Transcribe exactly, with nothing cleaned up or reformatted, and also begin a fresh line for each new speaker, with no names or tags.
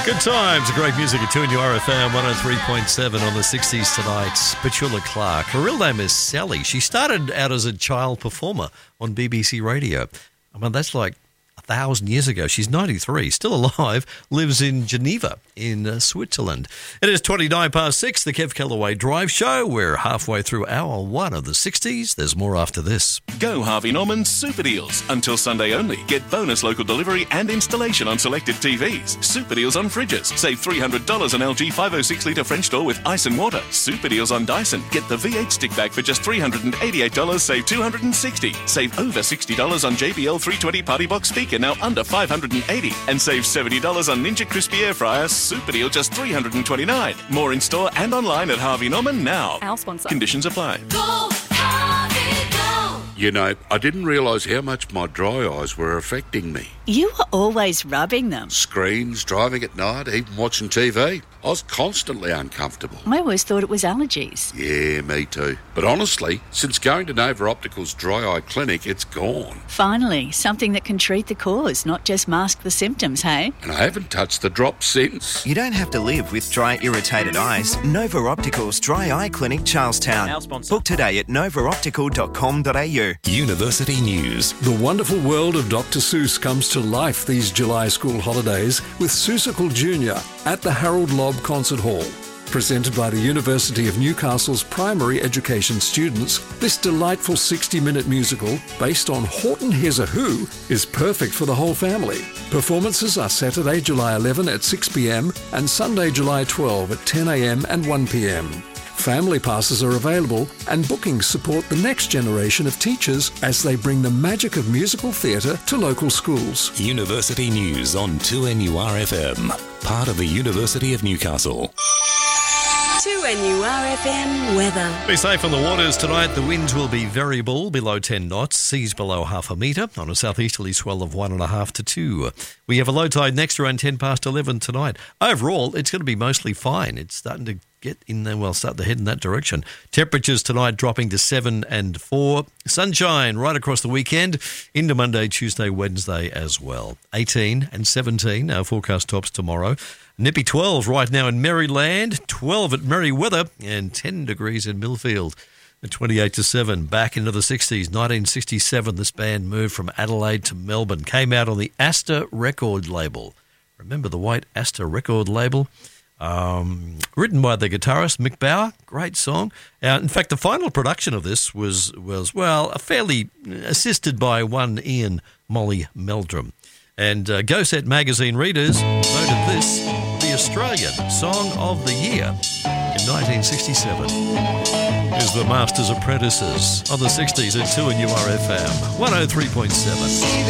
Good times, great music at two and R F M one oh three point seven on the sixties tonight. Petula Clark. Her real name is Sally. She started out as a child performer on B B C Radio. I mean, that's like a thousand years ago. She's ninety-three, still alive, lives in Geneva in uh, Switzerland. It is twenty-nine past six, the Kev Callaway Drive Show. We're halfway through hour one of the sixties. There's more after this.
Go Harvey Norman's Super Deals. Until Sunday only. Get bonus local delivery and installation on selected T Vs. Super Deals on fridges. Save three hundred dollars on L G five oh six litre French door with ice and water. Super Deals on Dyson. Get the V eight stick bag for just three hundred eighty-eight dollars. Save two hundred sixty dollars. Save over sixty dollars on J B L three twenty Party Box speaker, now under five hundred eighty dollars. And save seventy dollars on Ninja Crispy Air Fryer. Super Deal just three hundred twenty-nine dollars. More in store and online at Harvey Norman now.
Our sponsor.
Conditions apply.
Go, Harvey, go.
You know, I didn't realise how much my dry eyes were affecting me.
You were always rubbing them.
Screens, driving at night, even watching T V. I was constantly uncomfortable.
I always thought it was allergies.
Yeah, me too. But honestly, since going to Nova Optical's dry eye clinic, it's gone.
Finally, something that can treat the cause, not just mask the symptoms, hey?
And I haven't touched the drops since.
You don't have to live with dry, irritated eyes. Nova Optical's Dry Eye Clinic, Charlestown.
Our sponsor.
Book today at nova optical dot com dot a u.
University News.
The wonderful world of Doctor Seuss comes to life these July school holidays with Seussical Junior at the Harold Lobb Concert Hall. Presented by the University of Newcastle's primary education students, this delightful sixty-minute musical, based on Horton Hears a Who, is perfect for the whole family. Performances are Saturday, July eleventh at six p.m. and Sunday, July twelfth at ten a.m. and one p.m. Family passes are available, and bookings support the next generation of teachers as they bring the magic of musical theatre to local schools.
University News on two N U R F M, part of the University of Newcastle.
two N U R F M weather.
Be safe on the waters tonight. The winds will be variable, below ten knots, seas below half a metre, on a southeasterly swell of one and a half to two. We have a low tide next around ten past eleven tonight. Overall, it's going to be mostly fine. It's starting to get in there, well, start to head in that direction. Temperatures tonight dropping to seven and four. Sunshine right across the weekend into Monday, Tuesday, Wednesday as well. eighteen and seventeen, our forecast tops tomorrow. Nippy twelve right now in Maryland, twelve at Merriweather, and ten degrees in Millfield. At twenty-eight to seven, back into the sixties. nineteen sixty-seven, this band moved from Adelaide to Melbourne. Came out on the Astor record label. Remember the white Astor record label? Um, written by the guitarist Mick Bauer, great song. Uh, in fact, the final production of this was, was well, fairly assisted by one Ian Molly Meldrum. And uh, Go Set magazine readers voted this the Australian Song of the Year in nineteen sixty-seven. Is the Masters Apprentices on the sixties at two N U R F M one oh three point seven.